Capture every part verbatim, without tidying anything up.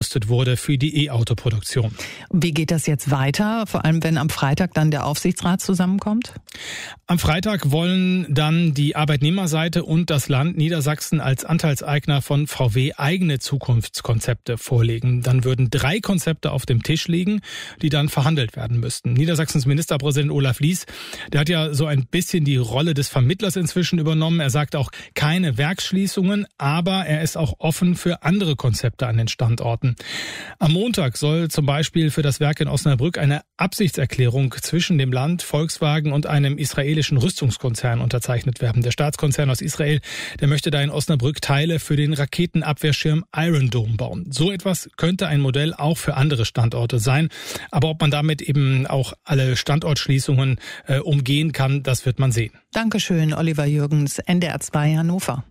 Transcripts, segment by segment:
aufgerüstet wurde für die E-Auto-Produktion. Wie geht das jetzt weiter, vor allem wenn am Freitag dann der Aufsichtsrat zusammenkommt? Am Freitag wollen dann die Arbeitnehmerseite und das Land Niedersachsen als Anteilseigner von V W eigene Zukunftskonzepte vorlegen. Dann würden drei Konzepte auf dem Tisch liegen, die dann verhandelt werden müssten. Niedersachsens Ministerpräsident Olaf Lies, der hat ja so ein bisschen die Rolle des Vermittlers inzwischen übernommen. Er sagt auch keine Werksschließungen, aber er ist auch offen für andere Konzepte an den Standorten. Am Montag soll zum Beispiel für das Werk in Osnabrück eine Absichtserklärung zwischen dem Land, Volkswagen und einem israelischen Rüstungskonzern unterzeichnet werden. Der Staatskonzern aus Israel, der möchte da in Osnabrück Teile für den Raketenabwehrschirm Iron Dome bauen. So etwas könnte ein Modell auch für andere Standorte sein. Aber ob man damit eben auch alle Standortschließungen äh, umgehen kann, das wird man sehen. Dankeschön, Oliver Jürgens, N D R zwei Hannover.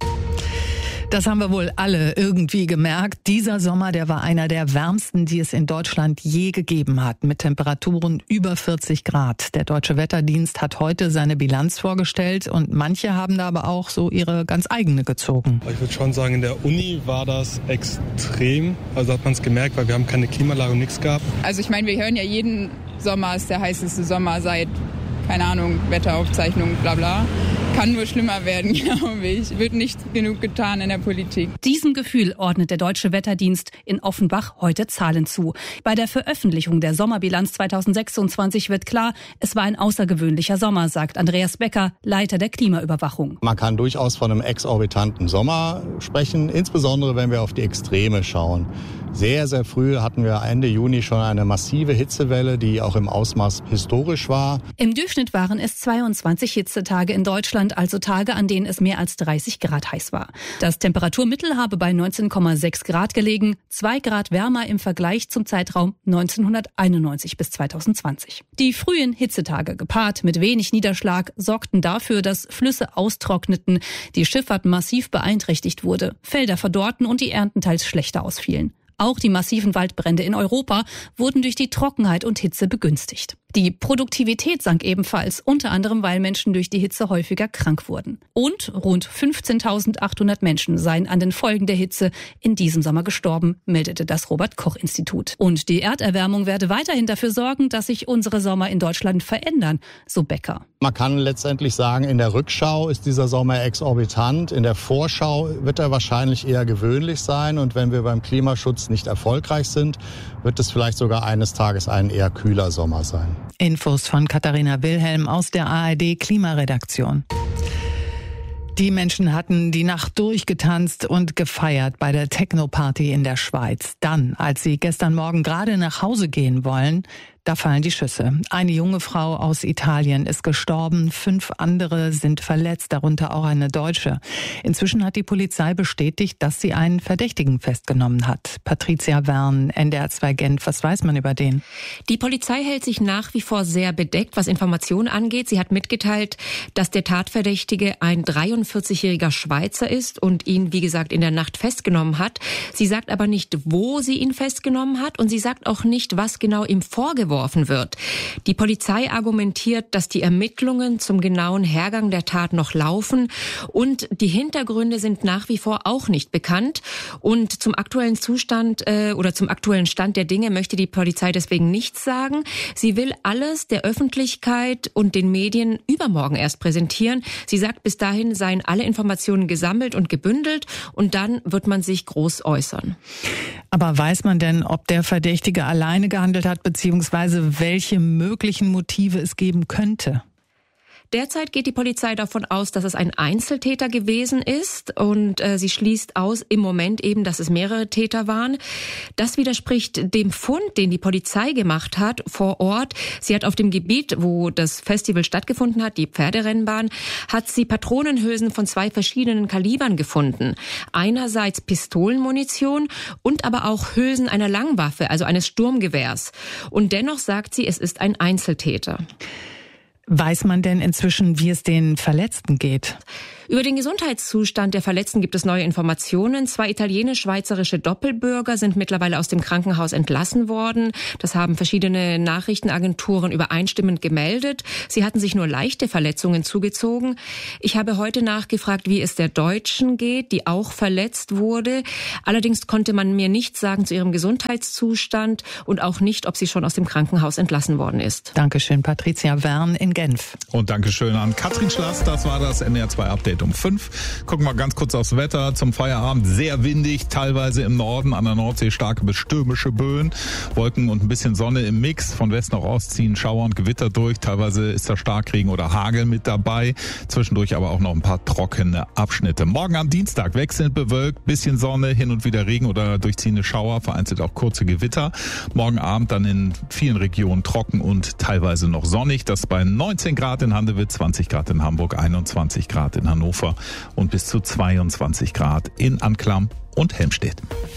Das haben wir wohl alle irgendwie gemerkt. Dieser Sommer, der war einer der wärmsten, die es in Deutschland je gegeben hat, mit Temperaturen über vierzig Grad. Der Deutsche Wetterdienst hat heute seine Bilanz vorgestellt und manche haben da aber auch so ihre ganz eigene gezogen. Ich würde schon sagen, in der Uni war das extrem. Also hat man es gemerkt, weil wir haben keine Klimaanlage und nichts gehabt. Also ich meine, wir hören ja jeden Sommer ist der heißeste Sommer seit, keine Ahnung, Wetteraufzeichnung, bla bla. Kann nur schlimmer werden, glaube ich. Wird nicht genug getan in der Politik. Diesem Gefühl ordnet der Deutsche Wetterdienst in Offenbach heute Zahlen zu. Bei der Veröffentlichung der Sommerbilanz zweitausendsechsundzwanzig wird klar, es war ein außergewöhnlicher Sommer, sagt Andreas Becker, Leiter der Klimaüberwachung. Man kann durchaus von einem exorbitanten Sommer sprechen, insbesondere wenn wir auf die Extreme schauen. Sehr, sehr früh hatten wir Ende Juni schon eine massive Hitzewelle, die auch im Ausmaß historisch war. Im Durchschnitt waren es zweiundzwanzig Hitzetage in Deutschland, also Tage, an denen es mehr als dreißig Grad heiß war. Das Temperaturmittel habe bei neunzehn Komma sechs Grad gelegen, zwei Grad wärmer im Vergleich zum Zeitraum neunzehnhunderteinundneunzig bis zweitausendzwanzig. Die frühen Hitzetage, gepaart mit wenig Niederschlag, sorgten dafür, dass Flüsse austrockneten, die Schifffahrt massiv beeinträchtigt wurde, Felder verdorrten und die Ernten teils schlechter ausfielen. Auch die massiven Waldbrände in Europa wurden durch die Trockenheit und Hitze begünstigt. Die Produktivität sank ebenfalls, unter anderem, weil Menschen durch die Hitze häufiger krank wurden. Und rund fünfzehntausendachthundert Menschen seien an den Folgen der Hitze in diesem Sommer gestorben, meldete das Robert-Koch-Institut. Und die Erderwärmung werde weiterhin dafür sorgen, dass sich unsere Sommer in Deutschland verändern, so Becker. Man kann letztendlich sagen, in der Rückschau ist dieser Sommer exorbitant. In der Vorschau wird er wahrscheinlich eher gewöhnlich sein. Und wenn wir beim Klimaschutz nicht erfolgreich sind, wird es vielleicht sogar eines Tages ein eher kühler Sommer sein. Infos von Katharina Wilhelm aus der A R D Klimaredaktion. Die Menschen hatten die Nacht durchgetanzt und gefeiert bei der Techno-Party in der Schweiz. Dann, als sie gestern Morgen gerade nach Hause gehen wollen, da fallen die Schüsse. Eine junge Frau aus Italien ist gestorben, fünf andere sind verletzt, darunter auch eine Deutsche. Inzwischen hat die Polizei bestätigt, dass sie einen Verdächtigen festgenommen hat. Patricia Wern, N D R zwei Genf, was weiß man über den? Die Polizei hält sich nach wie vor sehr bedeckt, was Informationen angeht. Sie hat mitgeteilt, dass der Tatverdächtige ein dreiundvierzigjähriger Schweizer ist und ihn, wie gesagt, in der Nacht festgenommen hat. Sie sagt aber nicht, wo sie ihn festgenommen hat und sie sagt auch nicht, was genau ihm vorgeworfen wird. Die Polizei argumentiert, dass die Ermittlungen zum genauen Hergang der Tat noch laufen und die Hintergründe sind nach wie vor auch nicht bekannt. Und zum aktuellen Zustand äh, oder zum aktuellen Stand der Dinge möchte die Polizei deswegen nichts sagen. Sie will alles der Öffentlichkeit und den Medien übermorgen erst präsentieren. Sie sagt, bis dahin seien alle Informationen gesammelt und gebündelt und dann wird man sich groß äußern. Aber weiß man denn, ob der Verdächtige alleine gehandelt hat, beziehungsweise welche möglichen Motive es geben könnte? Derzeit geht die Polizei davon aus, dass es ein Einzeltäter gewesen ist und äh, sie schließt aus im Moment eben, dass es mehrere Täter waren. Das widerspricht dem Fund, den die Polizei gemacht hat vor Ort. Sie hat auf dem Gebiet, wo das Festival stattgefunden hat, die Pferderennbahn, hat sie Patronenhülsen von zwei verschiedenen Kalibern gefunden. Einerseits Pistolenmunition und aber auch Hülsen einer Langwaffe, also eines Sturmgewehrs. Und dennoch sagt sie, es ist ein Einzeltäter. Weiß man denn inzwischen, wie es den Verletzten geht? Über den Gesundheitszustand der Verletzten gibt es neue Informationen. Zwei italienisch-schweizerische Doppelbürger sind mittlerweile aus dem Krankenhaus entlassen worden. Das haben verschiedene Nachrichtenagenturen übereinstimmend gemeldet. Sie hatten sich nur leichte Verletzungen zugezogen. Ich habe heute nachgefragt, wie es der Deutschen geht, die auch verletzt wurde. Allerdings konnte man mir nichts sagen zu ihrem Gesundheitszustand und auch nicht, ob sie schon aus dem Krankenhaus entlassen worden ist. Dankeschön, Patricia Wern in Genf. Und Dankeschön an Katrin Schlass. Das war das N D R zwei Update um fünf. Gucken wir ganz kurz aufs Wetter zum Feierabend. Sehr windig, teilweise im Norden, an der Nordsee starke bis stürmische Böen. Wolken und ein bisschen Sonne im Mix. Von West nach Ost ziehen Schauer und Gewitter durch. Teilweise ist da Starkregen oder Hagel mit dabei. Zwischendurch aber auch noch ein paar trockene Abschnitte. Morgen am Dienstag wechselnd bewölkt, bisschen Sonne, hin und wieder Regen oder durchziehende Schauer, vereinzelt auch kurze Gewitter. Morgen Abend dann in vielen Regionen trocken und teilweise noch sonnig. Das bei neunzehn Grad in Handewitt, zwanzig Grad in Hamburg, einundzwanzig Grad in Hannover und bis zu zweiundzwanzig Grad in Anklam und Helmstedt.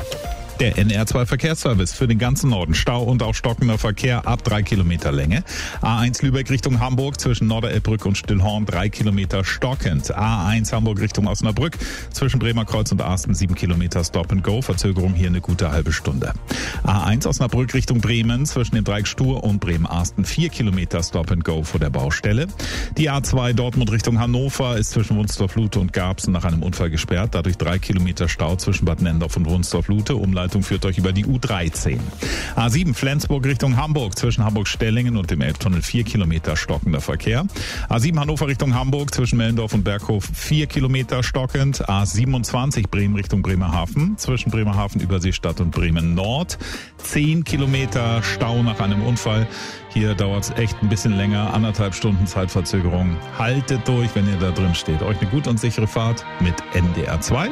Der N R zwei Verkehrsservice für den ganzen Norden. Stau und auch stockender Verkehr ab drei Kilometer Länge. A eins Lübeck Richtung Hamburg zwischen Norderelbbrück und Stillhorn drei Kilometer stockend. A eins Hamburg Richtung Osnabrück zwischen Bremerkreuz und Asten sieben Kilometer Stop and Go. Verzögerung hier eine gute halbe Stunde. A eins Osnabrück Richtung Bremen zwischen dem Dreieck Stur und Bremen-Asten vier Kilometer Stop and Go vor der Baustelle. Die A zwei Dortmund Richtung Hannover ist zwischen Wunstorf-Lute und Garbsen nach einem Unfall gesperrt. Dadurch drei Kilometer Stau zwischen Bad Nendorf und Wunstorf-Lute. Umleitung führt euch über die U dreizehn. A sieben Flensburg Richtung Hamburg zwischen Hamburg-Stellingen und dem Elbtunnel vier Kilometer stockender Verkehr. A sieben Hannover Richtung Hamburg zwischen Mellendorf und Berghof vier Kilometer stockend. A siebenundzwanzig Bremen Richtung Bremerhaven zwischen Bremerhaven, Überseestadt und Bremen Nord zehn Kilometer Stau nach einem Unfall. Hier dauert es echt ein bisschen länger, anderthalb Stunden Zeitverzögerung. Haltet durch, wenn ihr da drin steht. Euch eine gute und sichere Fahrt mit N D R zwei.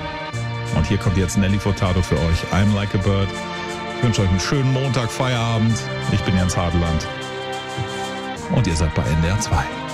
Und hier kommt jetzt Nelly Furtado für euch. I'm Like a Bird. Ich wünsche euch einen schönen Montag, Feierabend. Ich bin Jens Hadeland. Und ihr seid bei N D R zwei.